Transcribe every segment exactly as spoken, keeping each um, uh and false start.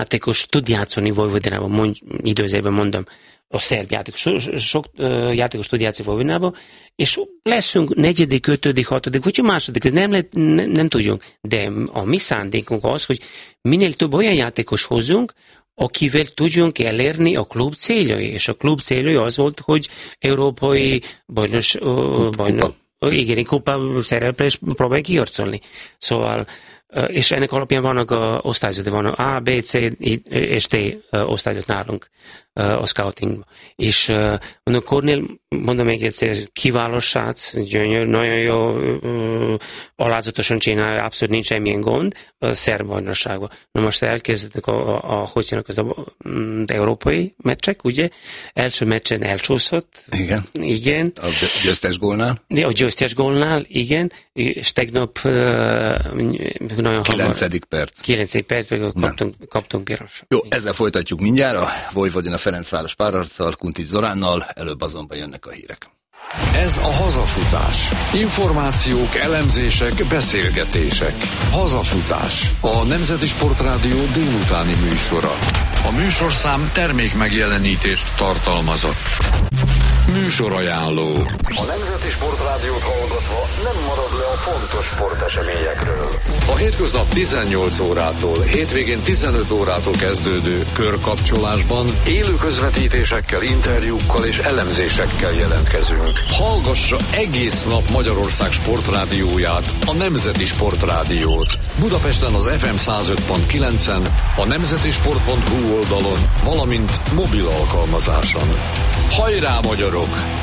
játékos tud játszani Vojvodinában, mond, időzében mondom, a szerb játékos, so, sok uh, játékos tud játszani Vojvodinában, és leszünk negyedik, ötödik, hatodik, vagy második, ez nem, lehet, nem, nem tudjunk. De a mi szándékunk az, hogy minél több olyan játékos hozzunk, akivel tudjunk elérni a klub céljai, és a klub céljai az volt, hogy európai bajnos, uh, bajnos igen, kupa szereplés próbálj kiharcolni. Szóval, és ennek alapján vannak a osztályzat, van a A, B, C és T osztályzat nálunk a scoutingban. És mondom, Kornél, mondom még egyszer, kiváló srác, gyönyör, nagyon jó, alázatosan csinálja, abszolút nincs semmilyen gond a szerb bajnokságban. Na most elkezdtek a, a, a hogy csinálnak az a, a európai meccsek, ugye? Első meccsen elcsúszott. Igen. Igen. A győztes gólnál. A győztes gólnál, igen. És tegnap uh, nagyon kilencedik perc. kilencedik percben kaptunk, kaptunk piros. Jó, ezzel folytatjuk mindjárt. A Vojvodina Ferencváros párharccal, Kuntics Zoránnal, előbb azonban jönnek a hírek. Ez a Hazafutás. Információk, elemzések, beszélgetések. Hazafutás. A Nemzeti Sportrádió délutáni műsora. A műsorszám termék megjelenítést tartalmazott. Műsorajánló. A Nemzeti Sportrádiót hallgatva nem marad le a fontos sporteseményekről. A hétköznap tizennyolc órától, hétvégén tizenöt órától kezdődő körkapcsolásban élő közvetítésekkel, interjúkkal és elemzésekkel jelentkezünk. Hallgassa egész nap Magyarország sportrádióját, a Nemzeti Sportrádiót. Budapesten az ef em száz öt pont kilencen, a nemzetisport pont hu oldalon, valamint mobil alkalmazáson. Hajrá, magyarok!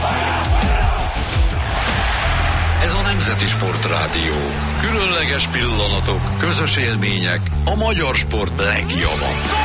Ez a Nemzeti Sportrádió. Különleges pillanatok, közös élmények, a magyar sport legjava.